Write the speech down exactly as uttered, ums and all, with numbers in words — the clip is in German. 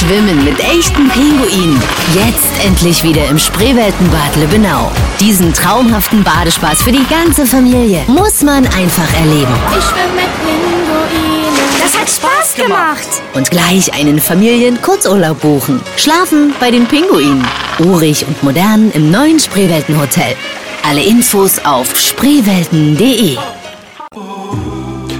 Schwimmen mit echten Pinguinen. Jetzt endlich wieder im Spreeweltenbad Lübbenau. Diesen traumhaften Badespaß für die ganze Familie muss man einfach erleben. Ich schwimme mit Pinguinen. Das hat Spaß gemacht. Und gleich einen Familien-Kurzurlaub buchen. Schlafen bei den Pinguinen. Urig und modern im neuen Spreeweltenhotel. Alle Infos auf spreewelten punkt de.